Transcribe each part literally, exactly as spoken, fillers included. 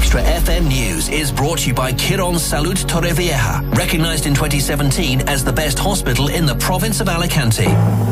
Extra F M News is brought to you by Quirón Salud Torrevieja, recognised in twenty seventeen as the best hospital in the province of Alicante.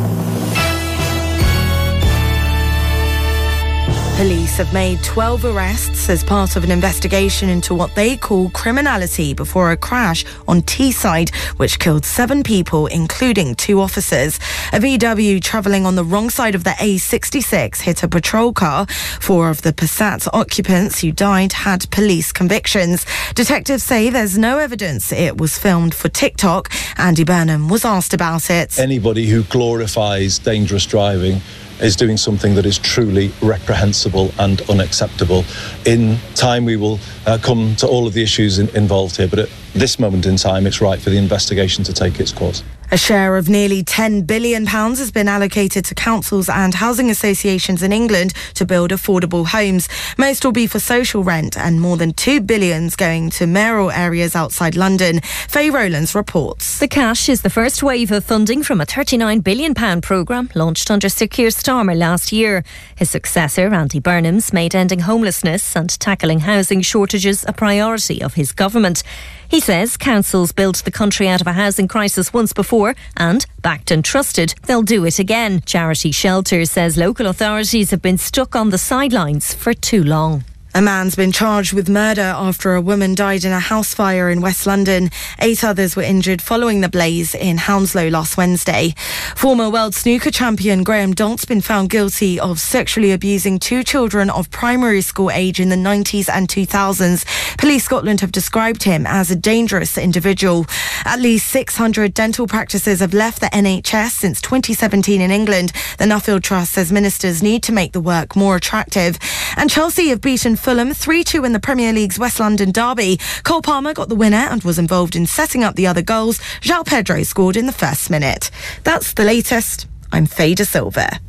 Police have made twelve arrests as part of an investigation into what they call criminality before a crash on Teesside, which killed seven people, including two officers. A V W travelling on the wrong side of the A sixty-six hit a patrol car. Four of the Passat occupants who died had police convictions. Detectives say there's no evidence it was filmed for TikTok. Andy Burnham was asked about it. Anybody who glorifies dangerous driving is doing something that is truly reprehensible and unacceptable. In time, we will uh, come to all of the issues in, involved here, but at this moment in time, it's right for the investigation to take its course. A share of nearly ten billion pounds has been allocated to councils and housing associations in England to build affordable homes. Most will be for social rent, and more than two billion pounds going to mayoral areas outside London. Faye Rowlands reports. The cash is the first wave of funding from a thirty-nine billion pounds programme launched under Sir Keir Starmer last year. His successor, Andy Burnham's, made ending homelessness and tackling housing shortages a priority of his government. He says councils built the country out of a housing crisis once before and, backed and trusted, they'll do it again. Charity Shelter says local authorities have been stuck on the sidelines for too long. A man's been charged with murder after a woman died in a house fire in West London. Eight others were injured following the blaze in Hounslow last Wednesday. Former world snooker champion Graham Dont's been found guilty of sexually abusing two children of primary school age in the nineties and two thousands. Police Scotland have described him as a dangerous individual. At least six hundred dental practices have left the N H S since twenty seventeen in England. The Nuffield Trust says ministers need to make the work more attractive. And Chelsea have beaten Fulham three two in the Premier League's West London derby. Cole Palmer got the winner and was involved in setting up the other goals. João Pedro scored in the first minute. That's the latest. I'm Faye De Silva.